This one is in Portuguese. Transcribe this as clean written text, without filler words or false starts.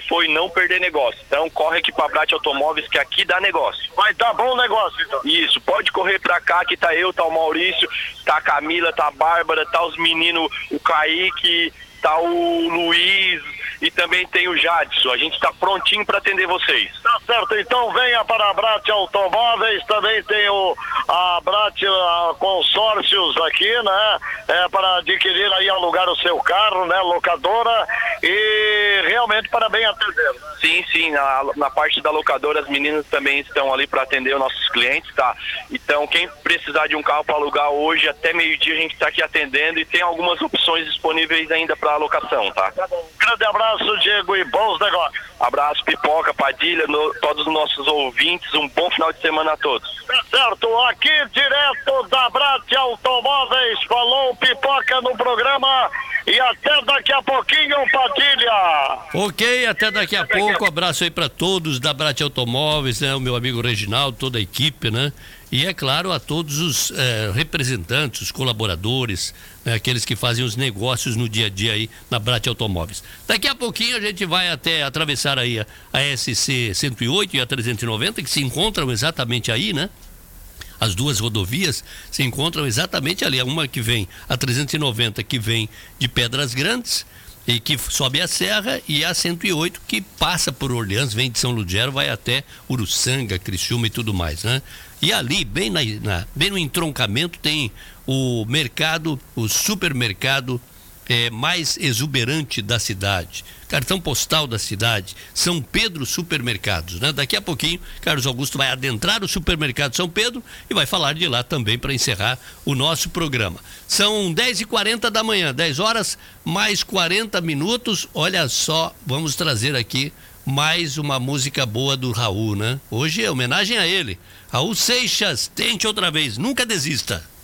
foi não perder negócio. Então corre aqui pra Brat Automóveis, que aqui dá negócio. Vai dar bom negócio, então. Isso, pode correr pra cá, que tá eu, tá o Maurício, tá a Camila, tá a Bárbara, tá os meninos, o Kaique, tá o Luiz e também tem o Jadson. A gente tá prontinho pra atender vocês. Tá certo, então venha para a Brat Automóveis, também tem a Brat Consórcios aqui, né? Para adquirir aí, alugar o seu carro, né? Locadora, e realmente para bem atender, né? Sim, na parte da locadora as meninas também estão ali para atender os nossos clientes, tá? Então quem precisar de um carro para alugar hoje, até meio-dia a gente tá aqui atendendo e tem algumas opções disponíveis ainda para alocação, tá? Grande abraço, Diego, e bons negócios. Abraço, Pipoca, Padilha, todos os nossos ouvintes, um bom final de semana a todos. Tá certo, aqui direto da Brat Automóveis, falou Pipoca no programa, e até daqui a pouquinho, Padilha. Ok, até daqui a pouco, abraço aí para todos da Brat Automóveis, né? O meu amigo Reginaldo, toda a equipe, né? E é claro, a todos os representantes, os colaboradores, né? Aqueles que fazem os negócios no dia a dia aí na Brat Automóveis. Daqui a pouquinho a gente vai até atravessar aí a SC 108 e a 390, que se encontram exatamente aí, né? As duas rodovias se encontram exatamente ali, uma que vem, a 390 que vem de Pedras Grandes e que sobe a serra, e a 108 que passa por Orleans, vem de São Ludgero, vai até Uruçanga, Criciúma e tudo mais, né? E ali, bem no entroncamento, tem o mercado, o supermercado mais exuberante da cidade, cartão postal da cidade, São Pedro Supermercados, né? Daqui a pouquinho, Carlos Augusto vai adentrar o supermercado São Pedro e vai falar de lá também para encerrar o nosso programa. São 10h40 da manhã, 10 horas mais 40 minutos. Olha só, vamos trazer aqui mais uma música boa do Raul, né? Hoje é homenagem a ele. Raul Seixas, tente outra vez, nunca desista.